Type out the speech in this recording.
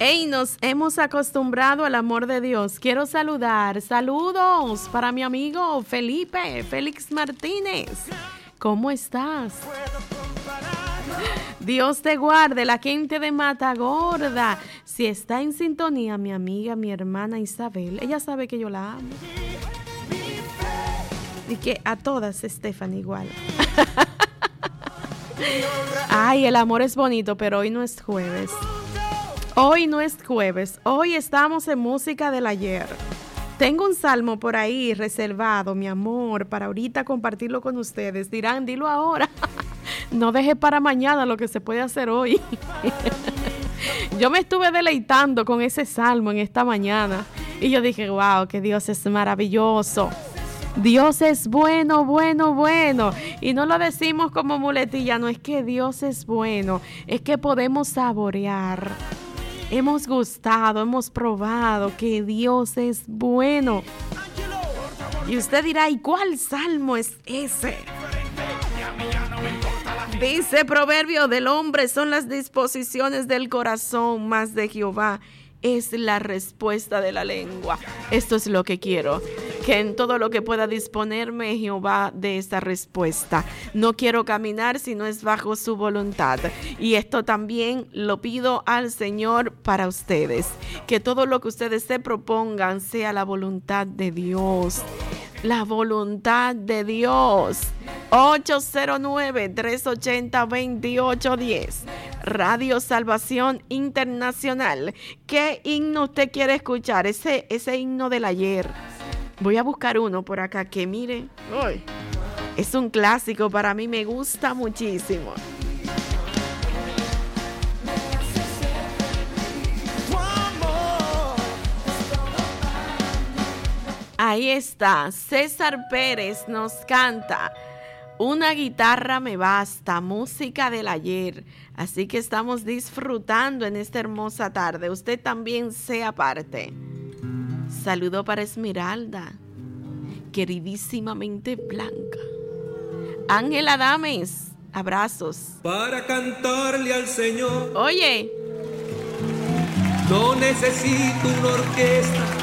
Ey, nos hemos acostumbrado al amor de Dios. Quiero saludar. Saludos para mi amigo Félix Martínez. ¿Cómo estás? Dios te guarde, la gente de Matagorda. Si está en sintonía, mi amiga, mi hermana Isabel, ella sabe que yo la amo. Y que a todas, Stephanie, igual. Ay, el amor es bonito, pero hoy no es jueves. Hoy no es jueves. Hoy estamos en música del ayer. Tengo un salmo por ahí reservado, mi amor, para ahorita compartirlo con ustedes. Dirán, dilo ahora. No deje para mañana lo que se puede hacer hoy. Yo me estuve deleitando con ese salmo en esta mañana. Y yo dije, wow, que Dios es maravilloso. Dios es bueno, bueno, bueno. Y no lo decimos como muletilla, no es que Dios es bueno, es que podemos saborear. Hemos gustado, hemos probado que Dios es bueno. Y usted dirá, ¿y cuál salmo es ese? Dice Proverbio, del hombre son las disposiciones del corazón, mas de Jehová es la respuesta de la lengua. Esto es lo que quiero, que en todo lo que pueda disponerme Jehová de esta respuesta. No quiero caminar si no es bajo su voluntad. Y esto también lo pido al Señor para ustedes. Que todo lo que ustedes se propongan sea la voluntad de Dios. La voluntad de Dios. 809-380-2810. Radio Salvación Internacional. ¿Qué himno usted quiere escuchar? Ese himno del ayer. Voy a buscar uno por acá que mire. Uy, es un clásico, para mí me gusta muchísimo. Ahí está, César Pérez nos canta Una guitarra me basta, música del ayer. Así que estamos disfrutando en esta hermosa tarde. Usted también sea parte. Saludo para Esmeralda, queridísimamente blanca. Ángela Dames, abrazos. Para cantarle al Señor. Oye. No necesito una orquesta